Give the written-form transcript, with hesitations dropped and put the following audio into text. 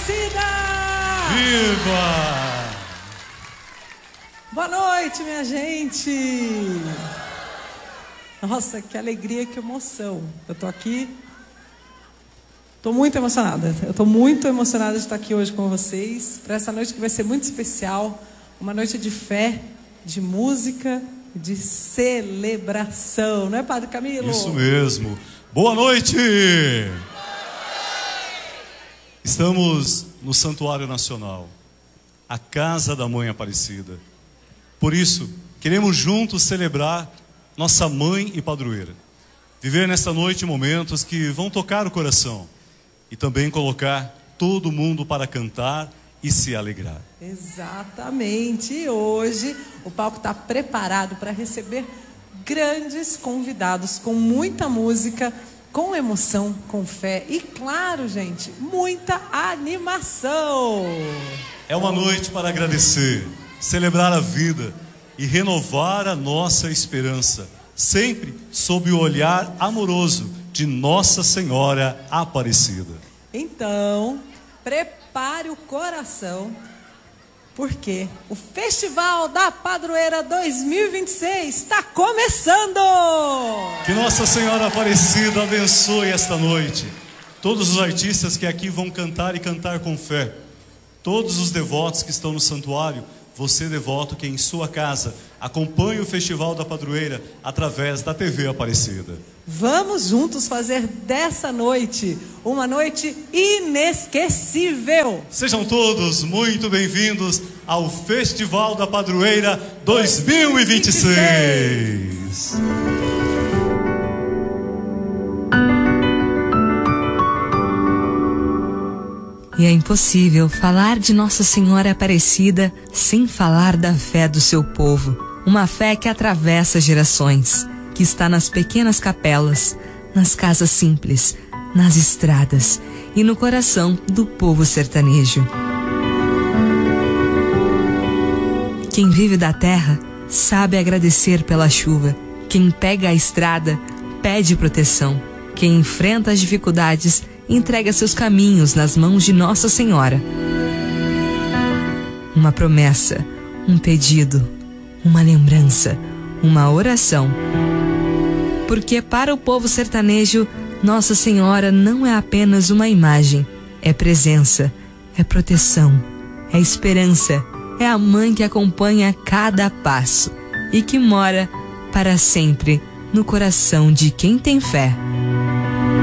Aparecida! Viva! Boa noite, minha gente! Nossa, que alegria, que emoção. Eu tô aqui, tô muito emocionada. Eu tô muito emocionada de estar aqui hoje com vocês, para essa noite que vai ser muito especial. Uma noite de fé, de música, de celebração. Não é, Padre Camilo? Isso mesmo. Boa noite! Estamos no Santuário Nacional, a Casa da Mãe Aparecida. Por isso, queremos juntos celebrar nossa mãe e padroeira. Viver nesta noite momentos que vão tocar o coração e também colocar todo mundo para cantar e se alegrar. Exatamente. E hoje o palco está preparado para receber grandes convidados com muita música, com emoção, com fé e, claro, gente, muita animação. É uma noite para agradecer, celebrar a vida e renovar a nossa esperança, sempre sob o olhar amoroso de Nossa Senhora Aparecida. Então, prepare o coração, porque o Festival da Padroeira 2026 está começando! Que Nossa Senhora Aparecida abençoe esta noite todos os artistas que aqui vão cantar e cantar com fé, todos os devotos que estão no santuário, você devoto que em sua casa acompanhe o Festival da Padroeira através da TV Aparecida. Vamos juntos fazer dessa noite uma noite inesquecível. Sejam todos muito bem-vindos ao Festival da Padroeira 2026. E é impossível falar de Nossa Senhora Aparecida sem falar da fé do seu povo. Uma fé que atravessa gerações, que está nas pequenas capelas, nas casas simples, nas estradas e no coração do povo sertanejo. Quem vive da terra sabe agradecer pela chuva. Quem pega a estrada pede proteção. Quem enfrenta as dificuldades entrega seus caminhos nas mãos de Nossa Senhora. Uma promessa, um pedido, uma lembrança, uma oração. Porque para o povo sertanejo, Nossa Senhora não é apenas uma imagem, é presença, é proteção, é esperança, é a mãe que acompanha cada passo e que mora para sempre no coração de quem tem fé.